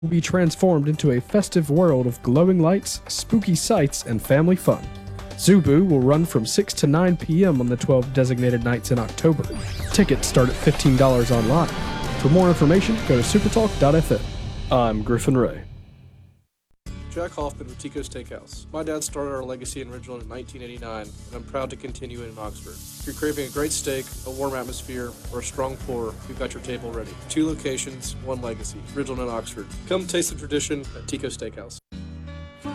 will be transformed into a festive world of glowing lights, spooky sights, and family fun. Zubu will run from 6 to 9 p.m. on the 12 designated nights in October. Tickets start at $15 online. For more information, go to supertalk.fm. I'm Griffin Ray. Jack Hoffman with Tico's Steakhouse. My dad started our legacy in Ridgeland in 1989, and I'm proud to continue it in Oxford. If you're craving a great steak, a warm atmosphere, or a strong pour, we've got your table ready. 2 locations, 1 legacy. Ridgeland and Oxford. Come taste the tradition at Tico's Steakhouse.